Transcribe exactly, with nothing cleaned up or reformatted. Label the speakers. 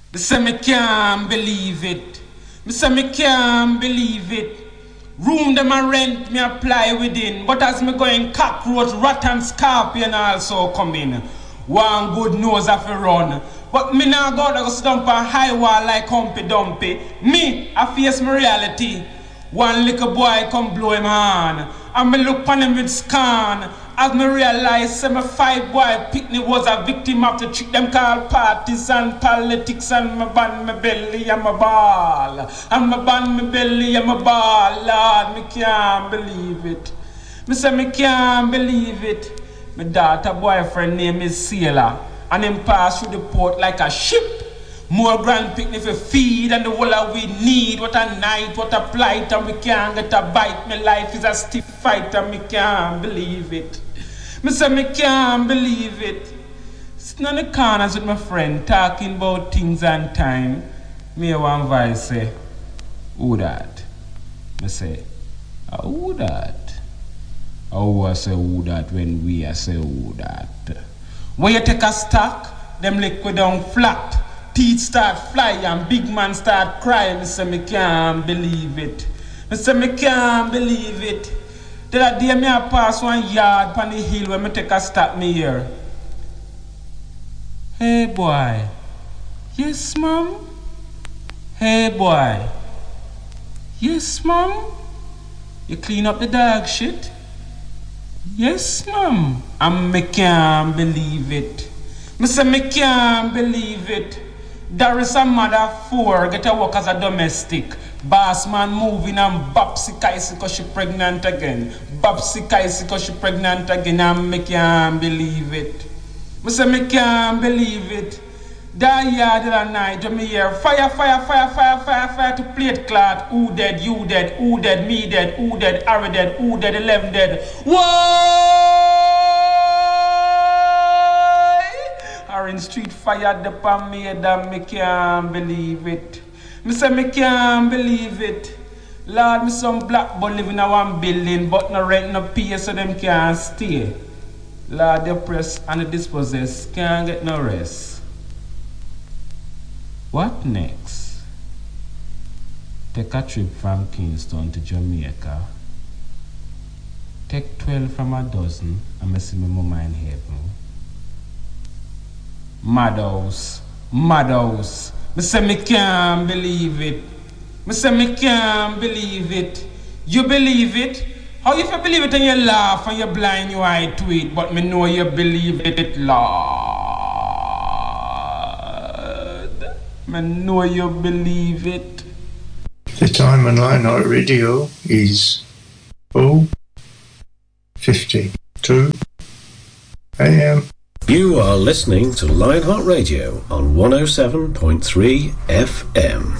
Speaker 1: Me say me can't believe it. Me say me can't believe it. Room them a rent, me apply within. But as me going cockroach, rat and scorpion also come in. One good nose have to run. But me now go to stump a high wall like Humpy Dumpy. Me, I face my reality. One little boy come blow him hand. And me look on him with scorn. As me realize, say my five boy picnic was a victim of the trick them call parties and politics. And me ban my belly and my ball. And me ban my belly and my ball. Lord, me can't believe it. Me say me can't believe it. My daughter boyfriend name is Sailor. And him pass through the port like a ship. More grand picnic for feed and the whole of we need. What a night, what a plight, and we can't get a bite. My life is a stiff fight and me can't believe it. Me say me can't believe it. Sitting on the corners with my friend talking about things and time. Me one voice say, who that? Me say, ah, who that? How I say who that when we a say who that? When you take a stock, them liquid down flat. Teeth start fly and big man start crying. Me say me can't believe it. Me say me can't believe it. The other day me a pass one yard on the hill when me take a stop me here. Hey boy. Yes ma'am. Hey boy. Yes ma'am. You clean up the dog shit? Yes ma'am. And me can't believe it. Me say me can't believe it. There is a mother four get a work as a domestic. Boss man moving and Babsy Kaisi cause she pregnant again. Babsy Kaisi cause she pregnant again and me can't believe it. Me say me can't believe it. That yard the other night when me hear fire, fire, fire, fire, fire, fire to plate clot. Who dead, you dead, who dead, me dead, who dead, Harry dead, who dead, eleven dead. Whoa! Orange Street fire the pan me head and me can't believe it. Me say me can't believe it. Lord, me some black boy living in a one building but no rent no pay so them can't stay. Lord, the oppressed and the dispossessed can't get no rest. What next? Take a trip from Kingston to Jamaica. Take twelve from a dozen and me see me mama in heaven. Madhouse, madhouse. Me say me can't believe it. Me say me can't believe it. You believe it? How if you believe it and you laugh and you blind your eye to it, but me know you believe it, Lord. Me know you believe it.
Speaker 2: The time on Lionheart Radio is oh fifty-two a m.
Speaker 3: You are listening to Lionheart Radio on one oh seven point three F M.